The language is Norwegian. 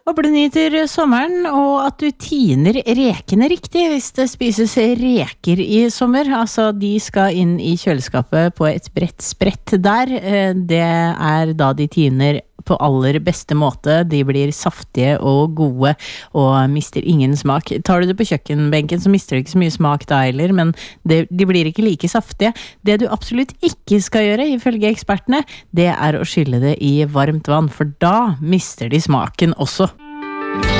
Håper du nyter sommeren, og at du tiner rekene riktig hvis det spises reker i sommer. Altså, de skal inn i kjøleskapet på et bredt sprett der. Det da de tiner på aller beste måte. De blir saftige og gode og mister ingen smak. Tar du det på kjøkkenbenken, så mister du ikke så mye smak da heller, men de blir ikke like saftige. Det du absolutt ikke skal gjøre, ifølge ekspertene, det å skylle det i varmt vann, for da mister de smaken også.